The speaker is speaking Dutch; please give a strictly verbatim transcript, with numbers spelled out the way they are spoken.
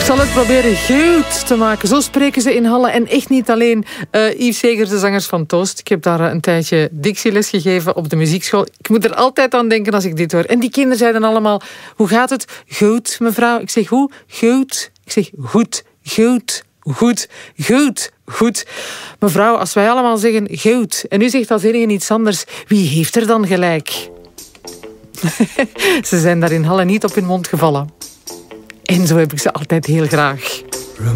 zal het proberen goed te maken. Zo spreken ze in Halle. En echt niet alleen uh, Yves Segers, de zangers van Toast. Ik heb daar uh, een tijdje dictieles gegeven op de muziekschool. Ik moet er altijd aan denken als ik dit hoor. En die kinderen zeiden allemaal, hoe gaat het? Goed, mevrouw. Ik zeg, hoe? Goed. Ik zeg, goed, goed, goed, goed, goed. Mevrouw, als wij allemaal zeggen goed, en u zegt als enige iets anders, wie heeft er dan gelijk? Ze zijn daar in Halle niet op hun mond gevallen. En zo heb ik ze altijd heel graag.